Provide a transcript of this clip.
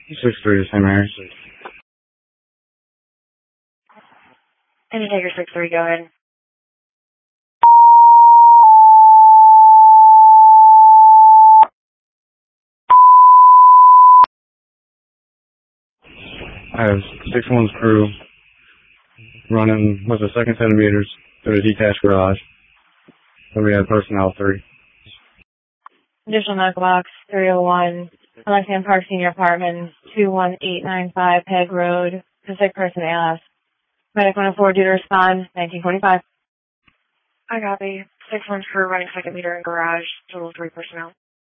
6-3 to St. Mary's. Undertaker 6-3, go ahead. I have 6-1's crew running with a second set of meters to a detached garage. So we have personnel 3. Additional medical box 301, Lexington Park Senior Apartments, 21895 Peg Road, the sick person ALS. Medic 104 due to respond, 1945. I copy. 6-1's crew running second meter in garage, total 3 personnel.